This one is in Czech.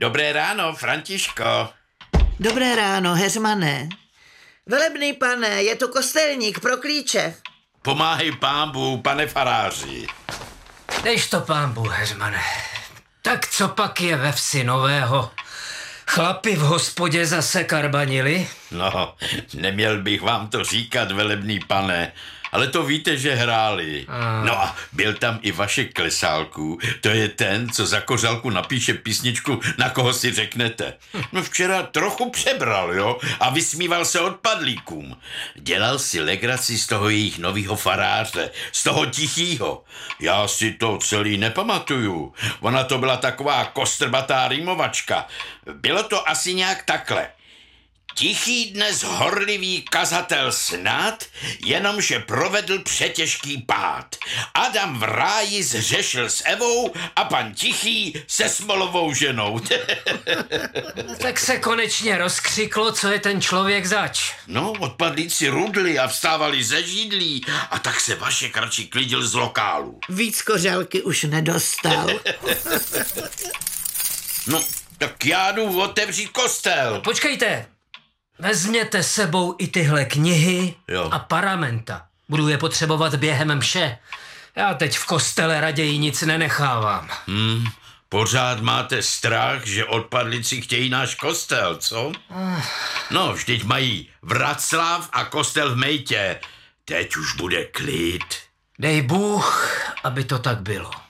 Dobré ráno, Františko. Dobré ráno, heřmane. Velebný pane, je tu kostelník pro klíče. Pomáhej Pánbu, pane faráři. Dejš to Pánbu, heřmane. Tak co pak je ve vsi nového? Chlapi v hospodě zase karbanili? No, neměl bych vám to říkat, velebný pane, ale to víte, že hráli. No a byl tam i Vašek Klesálků, to je ten, co za kořálku napíše písničku, na koho si řeknete. No včera trochu přebral, jo, a vysmíval se odpadlíkům. Dělal si legraci z toho jejich novýho faráře, z toho Tichýho. Já si to celý nepamatuju. Ona to byla taková kostrbatá rýmovačka. Bylo to asi nějak takhle. Tichý dnes horlivý kazatel snad, jenomže provedl přetěžký pád. Adam v ráji zřešil s Evou a pan Tichý se Smolovou ženou. Tak se konečně rozkřiklo, co je ten člověk zač. No, odpadlíci rudli a vstávali ze židlí a tak se Vašek radši klidil z lokálu. Víc kořálky už nedostal. No, tak já jdu otevřít kostel. Počkejte, vezměte sebou i tyhle knihy Jo. a paramenta. Budu je potřebovat během mše. Já teď v kostele raději nic nenechávám. Pořád máte strach, že odpadlici chtějí náš kostel, co? No, vždyť mají Vraclav a kostel v Mejtě. Teď už bude klid. Dej Bůh, aby to tak bylo.